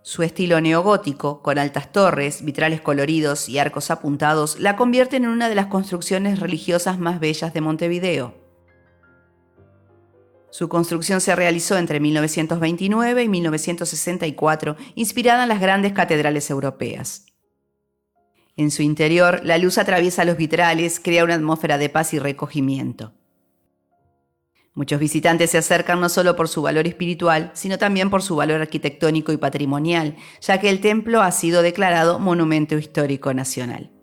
Su estilo neogótico, con altas torres, vitrales coloridos y arcos apuntados, la convierten en una de las construcciones religiosas más bellas de Montevideo. Su construcción se realizó entre 1929 y 1964, inspirada en las grandes catedrales europeas. En su interior, la luz atraviesa los vitrales, crea una atmósfera de paz y recogimiento. Muchos visitantes se acercan no solo por su valor espiritual, sino también por su valor arquitectónico y patrimonial, ya que el templo ha sido declarado Monumento Histórico Nacional.